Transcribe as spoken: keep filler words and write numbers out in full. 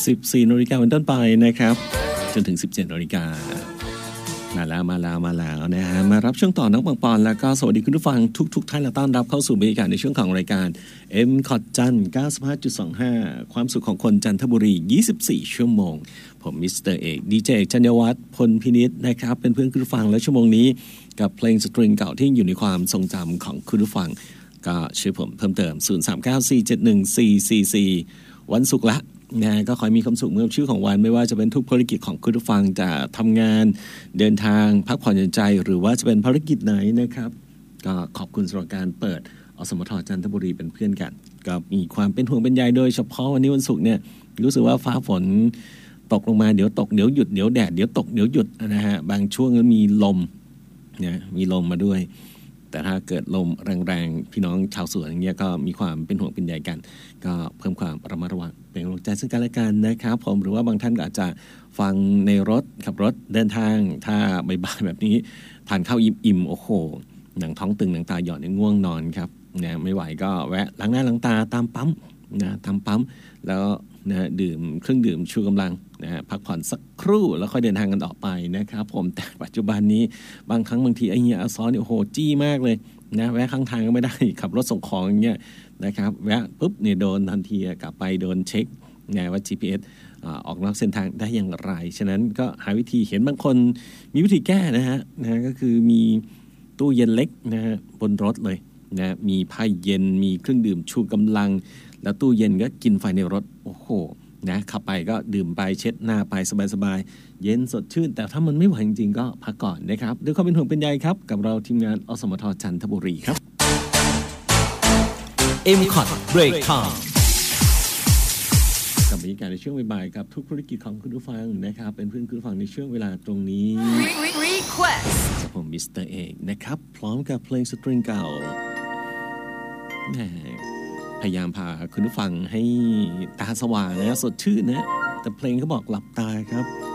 สิบสี่นาฬิกาเป็นต้นไปนะครับจนถึง สิบเจ็ดนาฬิกามาแล้วมาแล้วมาแล้วนะฮะมารับช่วงต่อน้องปังปอนแล้วก็สวัสดีคุณผู้ฟังทุกๆท่านและต้อนรับเข้าสู่บรรยากาศในช่วงของรายการ เอ็ม คอ ที จันทร์ เก้าสิบห้าจุดสองห้า ความสุขของคนจันทบุรียี่สิบสี่ชั่วโมงผมมิสเตอร์เอกดีเจชัญวัฒน์พลพินิจนะครับเป็นเพื่อนคุณผู้ฟังและชั่วโมงนี้กับเพลงสตริงเก่าที่อยู่ในความทรงจำของคุณผู้ฟังก็ชื่อผมเพิ่มเติมศูนย์ สาม เก้า สี่ เจ็ด หนึ่ง สี่ สี่ สี่วันศุกร์ละนะก็ขอให้มีความสุขเมื่อชื่อของวันไม่ว่าจะเป็นทุกภารกิจของคุณผู้ฟังจะทำงานเดินทางพักผ่อนหย่อนใจหรือว่าจะเป็นภารกิจไหนนะครับก็ขอบคุณสำหรับการเปิดอสมทจันทบุรีเป็นเพื่อนกันก็มีความเป็นห่วงเป็นใยโดยเฉพาะวันนี้วันศุกร์เนี่ยรู้สึกว่าฟ้าฝนตกลงมาเดี๋ยวตกเดี๋ยวหยุดเดี๋ยวแดดเดี๋ยวตกเดี๋ยวหยุดนะฮะบางช่วงก็มีลมเนี่ยมีลมมาด้วยแต่ถ้าเกิดลมแรงๆพี่น้องชาวสวนอย่างเงี้ยก็มีความเป็นห่วงเป็นใยกันก็เพิ่มความระมัดระวังเป็นกำลังใจซึ่งกันและกันนะครับผมหรือว่าบางท่านก็อาจจะฟังในรถขับรถเดินทางถ้าบ่ายๆแบบนี้ทานข้าวอิ่มๆโอ้โหหนังท้องตึงหนังตาหย่อนง่วงนอนครับนะไม่ไหวก็แวะล้างหน้าล้างตาตามปั๊มนะตามปั๊มแล้วนะดื่มเครื่องดื่มชูกำลังนะฮะพักผ่อนสักครู่แล้วค่อยเดินทางกันต่อไปนะครับผมแต่ปัจจุบันนี้บางครั้งบางทีไอ้เหี้ยอาซ้อนเนี่ยโอ้โหจี้มากเลยนะแวะข้างทางก็ไม่ได้ขับรถส่งของอย่างเงี้ยนะครับแวะปุ๊บเนี่ยโดนทันทีกลับไปโดนเช็คไงว่า จี พี เอส อ่าออกนอกเส้นทางได้อย่างไรฉะนั้นก็หาวิธีเห็นบางคนมีวิธีแก้นะฮะนะก็คือมีตู้เย็นเล็กนะฮะบนรถเลยนะมีไพ่เย็นมีเครื่องดื่มชูกำลังแล้วตู้เย็นก็กินไฟในรถโอ้โหนะขับไปก็ดื่มไปเช็ดหน้าไปสบายๆเย็นสดชื่นแต่ถ้ามันไม่ไหวจริงๆก็พักก่อนนะครับด้วยความเป็นห่วงเป็นใยครับกับเราทีมงานอสมทจันทบุรีครับเอ็ม คอ ที Break Time กับบรรยากาศในช่วงบ่ายๆกับทุกธุรกิจของคุณผู้ฟังนะครับเป็นเพื่อนคุณผู้ฟังในช่วงเวลาตรงนี้ Request กับผมมิสเตอร์เอกนะครับพร้อมกับเพลงสตริงเก่าแหมพยายามพาคุณผู้ฟังให้ตาสว่างนะสดชื่นนะแต่เพลงเขาบอกหลับตาครับ